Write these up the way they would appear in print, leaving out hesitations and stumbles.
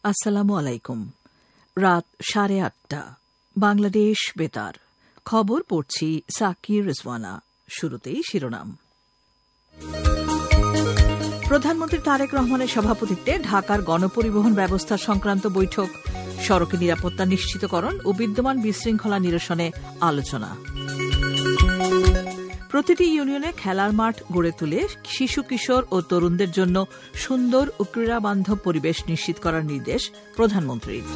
আসসালামু আলাইকুম। রাত 8:30 বাংলাদেশ বেতার খবর পড়ছি সাকির রিজওয়ানা। শুরুতেই শিরোনাম। প্রধানমন্ত্রী তারেক রহমানের সভাপতিত্বে ঢাকার গণপরিবহন ব্যবস্থা সংক্রান্ত বৈঠক, সড়কে নিরাপত্তা নিশ্চিতকরণ ও বিদ্যমান বিশৃঙ্খলা নিরসনে আলোচনা। প্রতিটি ইউনিয়নে খেলার মাঠ গড়ে তুলে শিশু কিশোর ও তরুণদের জন্য সুন্দর ও ক্রীড়াবান্ধব পরিবেশ নিশ্চিত করার নির্দেশ প্রধানমন্ত্রীর।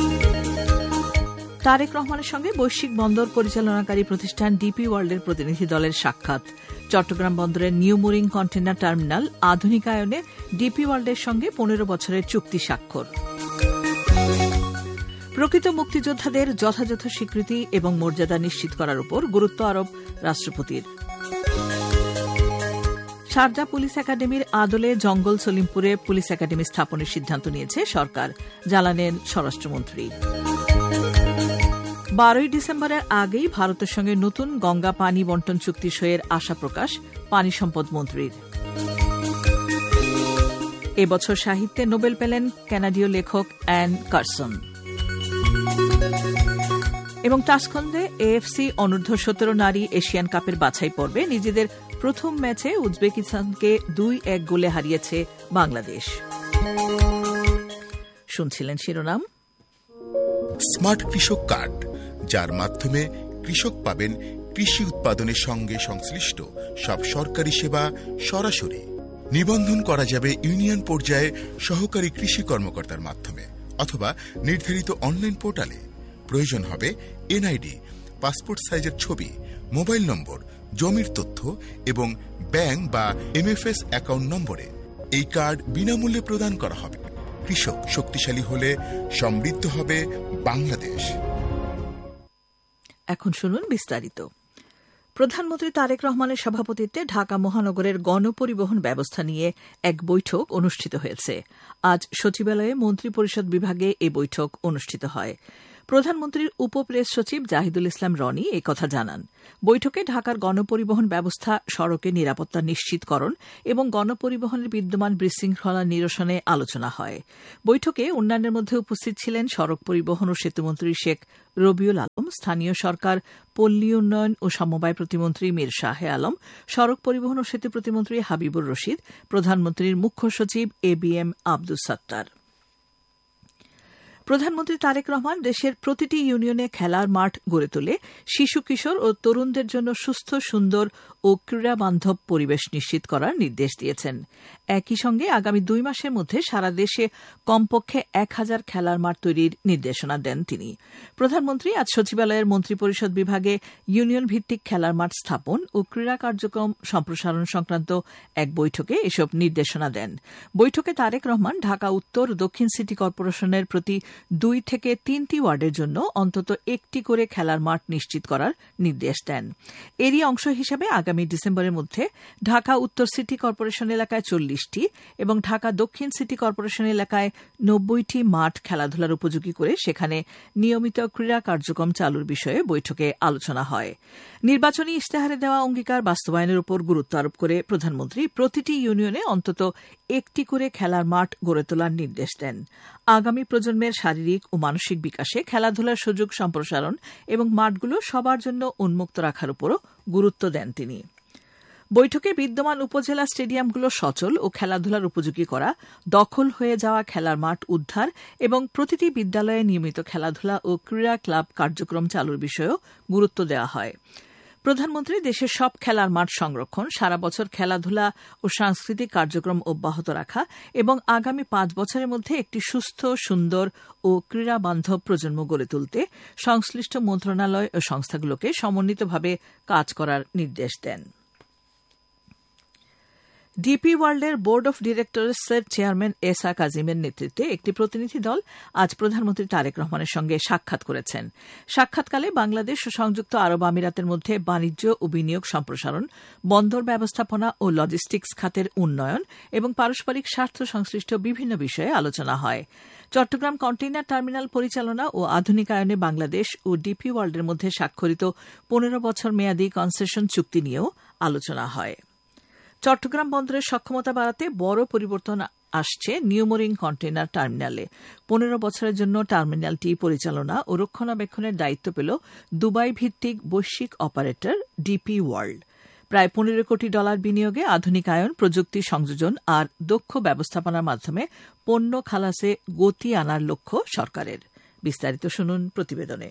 তারেক রহমানের সঙ্গে বৈশ্বিক বন্দর পরিচালনাকারী প্রতিষ্ঠান ডিপি ওয়ার্ল্ডের প্রতিনিধি দলের সাক্ষাৎ। চট্টগ্রাম বন্দরের new mooring container terminal আধুনিকায়নে DP ওয়ার্ল্ডের সঙ্গে 15 বছরের চুক্তি স্বাক্ষর। প্রকৃত মুক্তিযোদ্ধাদের যথাযথ স্বীকৃতি এবং মর্যাদা নিশ্চিত করার উপর গুরুত্ব আরোপ রাষ্ট্রপতির। শারজা পুলিশ একাডেমির আদলে জঙ্গল সলিমপুরে পুলিশ একাডেমি স্থাপনের সিদ্ধান্ত নিয়েছে সরকার, জানালেন স্বরাষ্ট্রমন্ত্রী। 12 ডিসেম্বরের আগেই ভারতের সঙ্গে নতুন গঙ্গা পানি বন্টন চুক্তি সইয়ের আশা প্রকাশ পানি সম্পদ মন্ত্রীর। এবছর সাহিত্যে নোবেল পেলেন কানাডীয় লেখক অ্যান কার্সন। এবং তাসকন্দে এএফসি অনূর্ধ্ব 17 নারী এশিয়ান কাপের বাছাই পর্বে নিজেদের প্রথম ম্যাচে উজবেকিস্তানকে 2-1 গোলে হারিয়েছে বাংলাদেশ। শুনছিলেন শিরোনাম। স্মার্ট কৃষক কার্ড, যার মাধ্যমে কৃষক পাবেন কৃষি উৎপাদনের সঙ্গে সংশ্লিষ্ট সব সরকারি সেবা সরাসরি। নিবন্ধন করা যাবে ইউনিয়ন পর্যায়ে সহকারী কৃষি কর্মকর্তার মাধ্যমে অথবা নির্ধারিত অনলাইন পোর্টালে। প্রয়োজন হবে এনআইডি, পাসপোর্ট সাইজের ছবি, মোবাইল নম্বর, জমির তথ্য এবং ব্যাংক বা এমএফএস অ্যাকাউন্ট নম্বরে। এই কার্ড বিনামূল্যে প্রদান করা হবে। কৃষক শক্তিশালী হলে সমৃদ্ধ হবে বাংলাদেশ। এখন শুনুন বিস্তারিত। প্রধানমন্ত্রী তারেক রহমানের সভাপতিত্বে ঢাকা মহানগরের গণপরিবহন ব্যবস্থা নিয়ে এক বৈঠক অনুষ্ঠিত হয়েছে। আজ সচিবালয়ে মন্ত্রিপরিষদ বিভাগে এই বৈঠক অনুষ্ঠিত হয়। প্রধানমন্ত্রীর উপপ্রেস সচিব জাহিদুল ইসলাম রনি একথা জানান। বৈঠকে ঢাকার গণপরিবহন ব্যবস্থা, সড়কে নিরাপত্তা নিশ্চিতকরণ এবং গণপরিবহনের বিদ্যমান বিশৃঙ্খলা নিরসনে আলোচনা হয়। বৈঠকে অন্যান্যের মধ্যে উপস্থিত ছিলেন সড়ক পরিবহন ও সেতুমন্ত্রী শেখ রবিউল আলম, স্থানীয় সরকার, পল্লী উন্নয়ন ও সমবায় প্রতিমন্ত্রী মীর শাহে আলম, সড়ক পরিবহন ও সেতু প্রতিমন্ত্রী হাবিবুর রশিদ, প্রধানমন্ত্রীর মুখ্য সচিব এবিএম আব্দুস সাত্তার। প্রধানমন্ত্রী তারেক রহমান দেশের প্রতিটি ইউনিয়নে খেলার মাঠ গড়ে তুলে শিশু কিশোর ও তরুণদের জন্য সুস্থ, সুন্দর ও ক্রীড়াবান্ধব পরিবেশ নিশ্চিত করার নির্দেশ দিয়েছেন। একই সঙ্গে আগামী 2 মাসের মধ্যে সারা দেশে কমপক্ষে 1000 খেলার মাঠ তৈরির নির্দেশনা দেন তিনি। প্রধানমন্ত্রী আজ সচিবালয়ের মন্ত্রিপরিষদ বিভাগে ইউনিয়ন ভিত্তিক খেলার মাঠ স্থাপন ও ক্রীড়া কার্যক্রম সম্প্রসারণ সংক্রান্ত এক বৈঠকে এসব নির্দেশনা দেন। বৈঠকে তারেক রহমান ঢাকা উত্তর ও দক্ষিণ সিটি কর্পোরেশনের প্রতি 2 থেকে 3টি ওয়ার্ডের জন্য অন্তত 1টি করে খেলার মাঠ নিশ্চিত করার নির্দেশ দেন। এরই অংশ হিসেবে আগামী ডিসেম্বরের মধ্যে ঢাকা উত্তর সিটি কর্পোরেশন এলাকায় 40টি এবং ঢাকা দক্ষিণ সিটি কর্পোরেশন এলাকায় 90টি মাঠ খেলাধুলার উপযোগী করে সেখানে নিয়মিত ক্রীড়া কার্যক্রম চালুর বিষয়ে বৈঠকে আলোচনা হয়। নির্বাচনী ইশতেহারে দেওয়া অঙ্গীকার বাস্তবায়নের উপর গুরুত্ব আরোপ করে প্রধানমন্ত্রী প্রতিটি ইউনিয়নে অন্তত 1টি করে খেলার মাঠ গড়ে তোলার নির্দেশ দেন। আগামী প্রজন্মের শারীরিক ও মানসিক বিকাশে খেলাধুলার সুযোগ সম্প্রসারণ এবং মাঠগুলো সবার জন্য উন্মুক্ত রাখার উপরও গুরুত্ব দেন তিনি। বৈঠকে বিদ্যমান উপজেলা স্টেডিয়ামগুলো সচল ও খেলাধুলার উপযোগী করা, দখল হয়ে যাওয়া খেলার মাঠ উদ্ধার এবং প্রতিটি বিদ্যালয়ে নিয়মিত খেলাধুলা ও ক্রীড়া ক্লাব কার্যক্রম চালুর বিষয়েও গুরুত্ব দেওয়া হয়। প্রধানমন্ত্রী দেশের সব খেলার মাঠ সংরক্ষণ, সারা বছর খেলাধুলা ও সাংস্কৃতিক কার্যক্রম অব্যাহত রাখা এবং আগামী 5 বছরের মধ্যে একটি সুস্থ, সুন্দর ও ক্রীড়াবান্ধব প্রজন্ম গড়ে তুলতে সংশ্লিষ্ট মন্ত্রণালয় ও সংস্থাগুলোকে সমন্বিতভাবে কাজ করার নির্দেশ দেন। ডিপি ওয়ার্ল্ডের বোর্ড অব ডিরেক্টরসের চেয়ারম্যান এসা কাজিমের নেতৃত্বে একটি প্রতিনিধি দল আজ প্রধানমন্ত্রী তারেক রহমানের সঙ্গে সাক্ষাৎ করেছেন। সাক্ষাৎকালে বাংলাদেশ ও সংযুক্ত আরব আমিরাতের মধ্যে বাণিজ্য ও বিনিয়োগ সম্প্রসারণ, বন্দর ব্যবস্থাপনা ও লজিস্টিক্স খাতের উন্নয়ন এবং পারস্পরিক স্বার্থ সংশ্লিষ্ট বিভিন্ন বিষয়ে আলোচনা হয়। চট্টগ্রাম কন্টেইনার টার্মিনাল পরিচালনা ও আধুনিকায়নে বাংলাদেশ ও ডিপি ওয়ার্ল্ডের মধ্যে স্বাক্ষরিত 15 বছর মেয়াদী কনসেশন চুক্তি নিয়েও আলোচনা হয়। চট্টগ্রাম বন্দরের সক্ষমতা বাড়াতে বড় পরিবর্তন আসছে নিউমোরিং কন্টেইনার টার্মিনালে। 15 বছরের জন্য টার্মিনালটি পরিচালনা ও রক্ষণাবেক্ষণের দায়িত্ব পেল দুবাই ভিত্তিক বৈশ্বিক অপারেটর ডিপি ওয়ার্ল্ড। প্রায় $15 কোটি বিনিয়োগে আধুনিকায়ন, প্রযুক্তি সংযোজন আর দক্ষ ব্যবস্থাপনার মাধ্যমে পণ্য খালাসে গতি আনার লক্ষ্য সরকারের। বিস্তারিত শুনুন প্রতিবেদনে।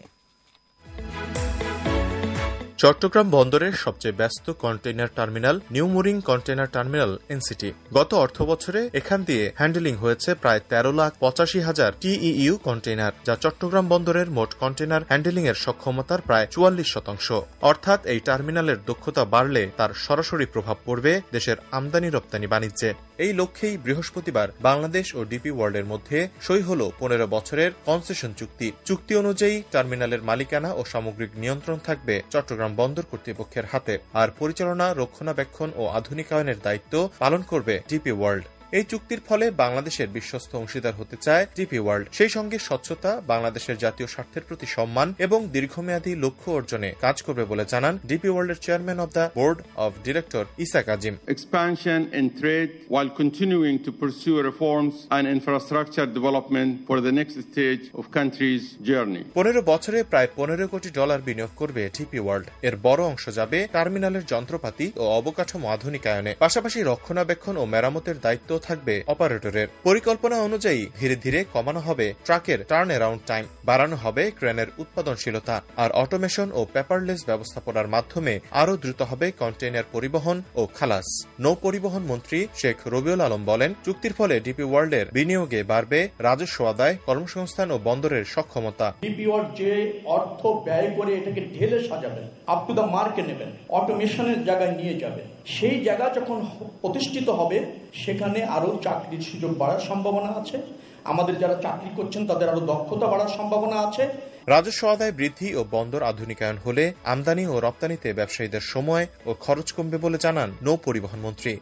চট্টগ্রাম বন্দরের সবচেয়ে ব্যস্ত container terminal New Mooring container terminal NCT. গত অর্থবছরে এখান দিয়ে হ্যান্ডেলিং হয়েছে প্রায় 13,85,000 টিইইউ কন্টেইনার, যা চট্টগ্রাম বন্দরের মোট কন্টেইনার হ্যান্ডেলিং এর সক্ষমতার প্রায় 44%। অর্থাৎ এই টার্মিনালের দক্ষতা বাড়লে তার সরাসরি প্রভাব পড়বে দেশের আমদানি রপ্তানি বাণিজ্যে। এই লক্ষ্যেই বৃহস্পতিবার বাংলাদেশ ও ডিপি ওয়ার্ল্ডের মধ্যে সই হল 15 বছরের কনসেশন চুক্তি। চুক্তি অনুযায়ী টার্মিনালের মালিকানা ও সামগ্রিক নিয়ন্ত্রণ থাকবে চট্টগ্রাম বন্দর কর্তৃপক্ষের হাতে, আর পরিচালনা, রক্ষণাবেক্ষণ ও আধুনিকায়নের দায়িত্ব পালন করবে ডিপি ওয়ার্ল্ড। এই চুক্তির ফলে বাংলাদেশের বিশ্বস্ত অংশীদার হতে চায় ডিপি ওয়ার্ল্ড। সেই সঙ্গে স্বচ্ছতা, বাংলাদেশের জাতীয় স্বার্থের প্রতি সম্মান এবং দীর্ঘমেয়াদী লক্ষ্য অর্জনে কাজ করবে বলে জানান ডিপি ওয়ার্ল্ডের chairman of the board of director Isa Kazim. Expansion in trade while continuing to pursue reforms and infrastructure development for the next stage of country's journey. 15 বছরে প্রায় $15 কোটি বিনিয়োগ করবে ডিপি ওয়ার্ল্ড। এর বড় অংশ যাবে টার্মিনালের যন্ত্রপাতি ও অবকাঠামো আধুনিকায়নে। পাশাপাশি রক্ষণাবেক্ষণ ও মেরামতের দায়িত্ব থাকবে অপারেটরের। পরিকল্পনা অনুযায়ী ধীরে ধীরে কমানো হবে ট্রাকের টার্ন অ্যারাউন্ড টাইম, বাড়ানো হবে ক্রেনের উৎপাদনশীলতা, আর অটোমেশন ও পেপারলেস ব্যবস্থাপনার মাধ্যমে আরও দ্রুত হবে কন্টেইনার পরিবহন ও খালাস। নৌ পরিবহন মন্ত্রী শেখ রবিউল আলম বলেন, চুক্তির ফলে ডিপি ওয়ার্ল্ডের বিনিয়োগে বাড়বে রাজস্ব আদায়, কর্মসংস্থান ও বন্দরের সক্ষমতা। ডিপি ওয়ার্ল্ড যে অর্থ ব্যয় করে এটাকে ঢেলে সাজাবেন, আপ টু দ্য মার্কে নেবেন, অটোমেশনের জায়গায় নিয়ে যাবেন, সেই জায়গা যখন প্রতিষ্ঠিত হবে সেখানে আরো চাকরির সুযোগ বাড়ার সম্ভাবনা আছে। আমাদের যারা চাকরি করছেন তাদের আরো দক্ষতা বাড়ার সম্ভাবনা আছে। রাজস্ব আদায় বৃদ্ধি ও বন্দর আধুনিকায়ন হলে আমদানি ও রপ্তানিতে ব্যবসায়ীদের সময় ও খরচ কমবে বলে জানান নৌ পরিবহন মন্ত্রী।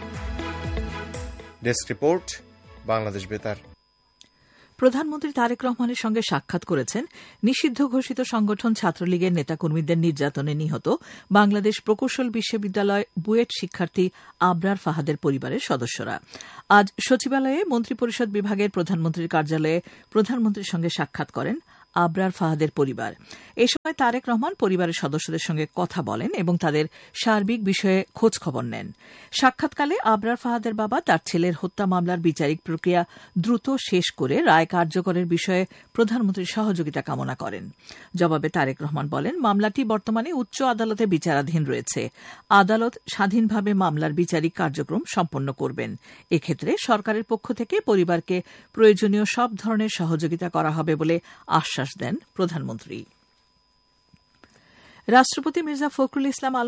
ডেস্ক রিপোর্ট, বাংলাদেশ বেতার। প্রধানমন্ত্রী তারেক রহমানের সঙ্গে সাক্ষাৎ করেছেন নিষিদ্ধ ঘোষিত সংগঠন ছাত্রলীগের নেতাকর্মীদের নির্যাতনে নিহত বাংলাদেশ প্রকৌশল বিশ্ববিদ্যালয় বুয়েট শিক্ষার্থী আবরার ফাহাদের পরিবারের সদস্যরা। আজ সচিবালয়ে মন্ত্রিপরিষদ বিভাগের প্রধানমন্ত্রীর কার্যালয়ে প্রধানমন্ত্রীর সঙ্গে সাক্ষাৎ করেন আবরার ফাহাদের পরিবার। এ সময় তারেক রহমান পরিবারের সদস্যদের সঙ্গে কথা বলেন এবং তাদের সার্বিক বিষয়ে খোঁজ খবর নেন। সাক্ষাৎকালে আবরার ফাহাদের বাবা তার ছেলের হত্যা মামলার বিচারিক প্রক্রিয়া দ্রুত শেষ করে রায় কার্যকরের বিষয়ে প্রধানমন্ত্রীর সহযোগিতা কামনা করেন। জবাবে তারেক রহমান বলেন, মামলাটি বর্তমানে উচ্চ আদালতে বিচারাধীন রয়েছে। আদালত স্বাধীনভাবে মামলার বিচারিক কার্যক্রম সম্পন্ন করবেন। এক্ষেত্রে সরকারের পক্ষ থেকে পরিবারকে প্রয়োজনীয় সব ধরনের সহযোগিতা করা হবে বলে আশ্বাস দেন প্রধানমন্ত্রী। রাষ্ট্রপতি মির্জা ফখরুল ইসলাম